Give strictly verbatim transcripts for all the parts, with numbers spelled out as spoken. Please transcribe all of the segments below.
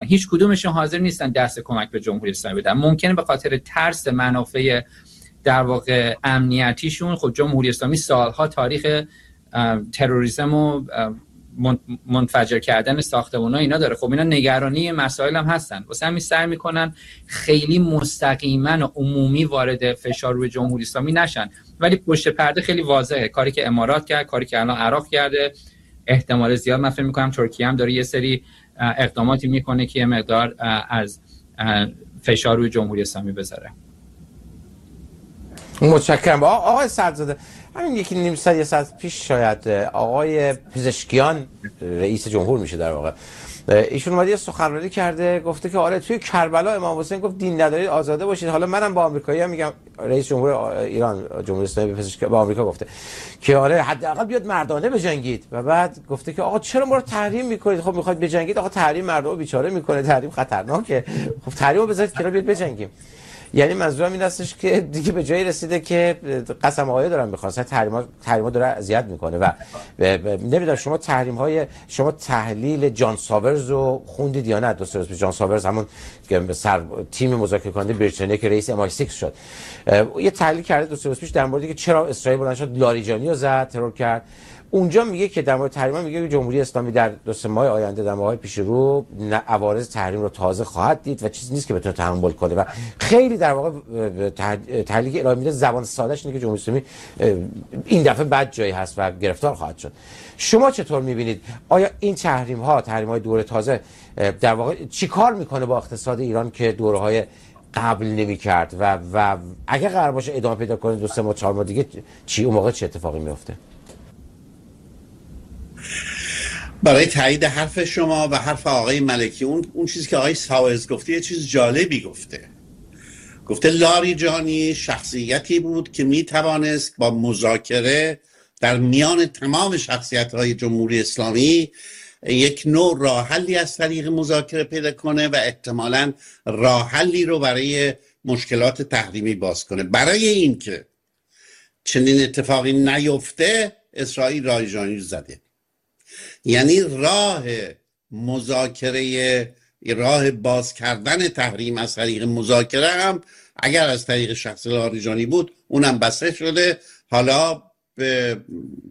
هیچ کدومشون حاضر نیستن دست کمک به جمهوری اسلامی بدن. ممکنه به خاطر ترس منافع در واقع امنیتیشون، خب جمهوری اسلامی سالها تاریخ تروریسم و منفجر کردن ساختمونا اینا داره، خب اینا نگرانی مسائل هم هستن، واسه همین سعی میکنن خیلی مستقیما و عمومی وارد فشار روی جمهوری اسلامی نشن، ولی پشت پرده خیلی واضحه کاری که امارات کرد، کاری که الان عراق کرده، احتمال زیاد من فکر میکنم ترکیه هم داره یه سری اقداماتی میکنه که یه مقدار از فشار روی جمهوری اسلامی بذاره. متشکرم. آقای سردزاده، همین یکی نیم ساعت یه ساعت پیش شاید آقای پزشکیان رئیس جمهور میشه در واقع، ایشون اومد یه سخنرانی کرده، گفته که آره توی کربلا امام حسین گفت دین ندارید آزاده باشید. حالا منم با آمریکایی هم میگم، رئیس جمهور ایران جمهوری اسلامی پزشکی با آمریکا گفته که آره حداقل بیاد مردانه بجنگید، و بعد گفته که آقا چرا ما رو تحریم میکنید؟ خب میخواید بجنگید، آقا تحریم مردم رو بیچاره میکنه، تحریم خطرناکه، خب تحریم رو بذارید که بیاد بجنگیم. یعنی منظورم این هستش که دیگه به جایی رسیده که قسم آقای دارن میخوان، تحریما تحریما داره اذیت میکنه. و نمیدونم شما تحریم های شما تحلیل جان ساورز رو خوندید یا نه؟ دوست داشت جان ساورز همون که سر تیم مذاکره کننده بریتانیا که رئیس ام آی سیکس شد، یه تحلیل کرده دوست داشت پیش در موردی که چرا اسرائیل بلند شد لاریجانی رو زد، ترور کرد. اونجا میگه که در مورد تحریم میگه که جمهوری اسلامی در دو سه ماه آینده، در ماهای پیش رو، عوارض تحریم رو تازه خواهد دید و چیزی نیست که بتونه تحمل کنه. و خیلی در واقع تحلیلی که ارائه میده زبان سادهش اینه که جمهوری اسلامی این دفعه بد جایی هست و گرفتار خواهد شد. شما چطور میبینید؟ آیا این تحریم ها تحریم های دوره تازه در واقع چیکار میکنه با اقتصاد ایران که دوره های قبل نمی‌کرد و و اگه قرار باشه ادامه پیدا کنه دو سه ماه چهار ماه دیگه چی اون موقع چه اتفاقی میفته؟ برای تایید حرف شما و حرف آقای ملکی، اون اون چیزی که آقای ساوز گفته یه چیز جالبی گفته. گفته لاریجانی شخصیتی بود که می توانست با مذاکره در میان تمام شخصیت‌های جمهوری اسلامی یک نوع راه حلی از طریق مذاکره پیدا کنه و احتمالاً راه حلی رو برای مشکلات تحریمی باز کنه. برای اینکه چنین اتفاقی نیفته اسرائیل لاریجانی زده. یعنی راه مذاکره، راه باز کردن تحریم از طریق مذاکره هم اگر از طریق شخص لاریجانی بود اونم بسته شده. حالا به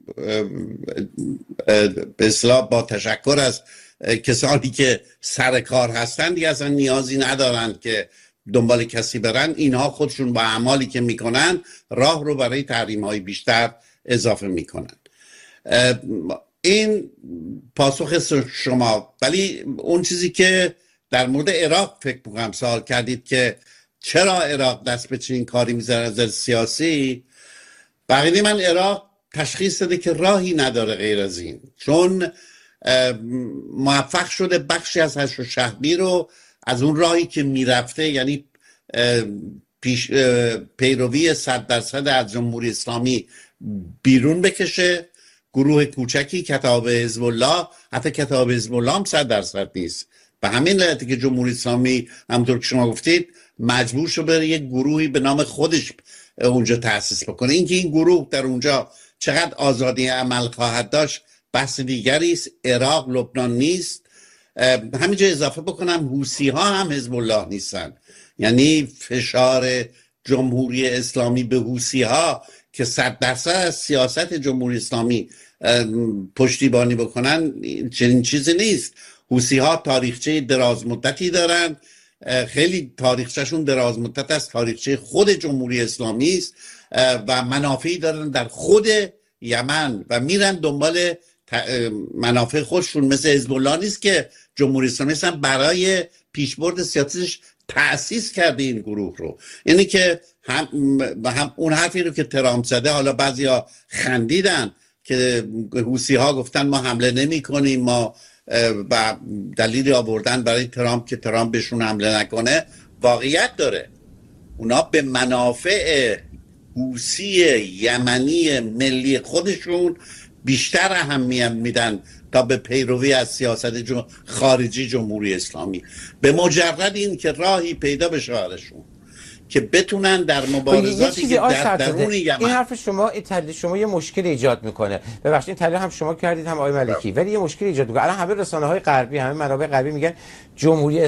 به اصطلاح با تشکر از کسانی که سر کار هستند دیگه اصلا نیازی ندارند که دنبال کسی برن، اینها خودشون با اعمالی که میکنن راه رو برای تحریم های بیشتر اضافه میکنن. این پاسخ شما. ولی اون چیزی که در مورد عراق فکر میکنم سوال کردید که چرا عراق دست به چنین کاری میزنه از نظر سیاسی، بقیده من عراق تشخیص داده که راهی نداره غیر از این، چون موفق شده بخشی از هشت شهبی رو از اون راهی که میرفته، یعنی پیش پیروی صد درصد از جمهوری اسلامی بیرون بکشه. گروه کوچکی کتاب حزب الله، حتی کتاب حزب الله هم صد درصد نیست. به همین علتی که جمهوری اسلامی همونطور که شما گفتید مجبور شد بره یک گروهی به نام خودش اونجا تأسیس بکنه. اینکه این گروه در اونجا چقدر آزادی عمل خواهد داشت بحث دیگری است. عراق لبنان نیست. همینجا اضافه بکنم حوثی ها هم حزب الله نیستن. یعنی فشار جمهوری اسلامی به حوثی ها که صد درصد از سیاست جمهوری اسلامی پشتیبانی بکنن چنین چیزی نیست. حوثی ها تاریخچه دراز مدتی دارن، خیلی تاریخچهشون دراز مدت است، تاریخچه خود جمهوری اسلامی است و منافعی دارن در خود یمن و میرن دنبال منافع خودشون. مثل حزب الله نیست که جمهوری اسلامی هم برای پیشبرد سیاستش تأسیس کرده این گروه رو. یعنی که هم, هم اون حرفی رو که ترامپ زده، حالا بعضیا خندیدن که حوثی ها گفتن ما حمله نمی کنیم، ما و دلیلی آوردن برای ترامپ که ترامپ بهشون حمله نکنه. واقعیت داره اونا به منافع حوثی یمنی ملی خودشون بیشتر اهمیت میدن تا به پیروی از سیاست جم... خارجی جمهوری اسلامی. به مجرد این که راهی پیدا بشه براشون که بتونن در مبارزاتی که در درون یمن، این حرف شما، این تحلیل شما یه مشکل ایجاد میکنه. ببخشید این تحلیل هم شما کردید هم آقای ملکی، ولی یه مشکل ایجاد میکنه. الان همه رسانه‌های غربی، همه منابع غربی میگن جمهوری